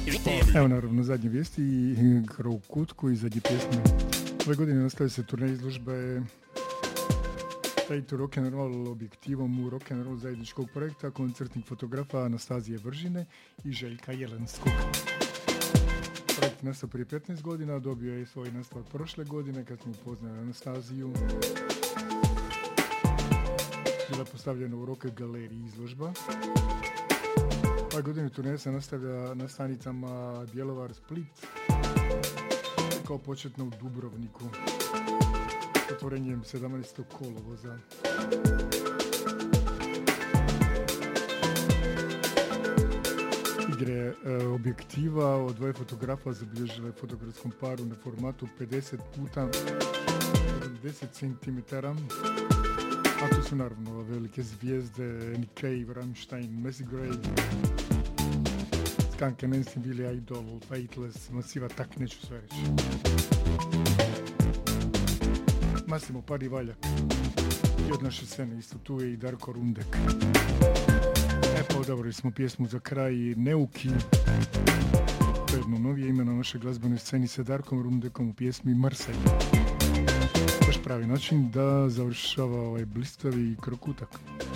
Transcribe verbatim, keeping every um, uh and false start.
Evo naravno zadnje vijesti i Krokut koji zadnje pjesme. Ove godine nastavlja se turnej izložbe State Rock'n'Roll objektivom u rock'n'roll zajedničkog projekta koncertnih fotografa Anastazije Vržine i Željka Jelenskog. Projekt nastao prije petnaest godina, dobio je svoj nastavak prošle godine kad smo upoznali Anastaziju. Bila postavljena u Rock galeriji izložba. Ove godine turneja se nastavlja na stanicama Bjelovar, Split, kao početno u Dubrovniku, otvorenjem sedamnaestog kolovoza. Igre e, objektiva od dvoje fotografa zabilježile fotografskom paru na formatu pedeset puta sedamdeset centimetara. A tu su naravno velike zvijezde Nick Cave, Rammstein, Macy Gray, Skunk Nancy, Billy Idol, Faithless, Masiva, tak neću sve reći. Massimo Pari Valjak i od naše scene isto tu je i Darko Rundek. E pa odabrali smo pjesmu za kraj Neuki, to je jedno novije ime na našoj glazbenoj sceni sa Darkom Rundekom u pjesmi Marseille. Baš pravi način da završava ovaj blistavi Krokutak.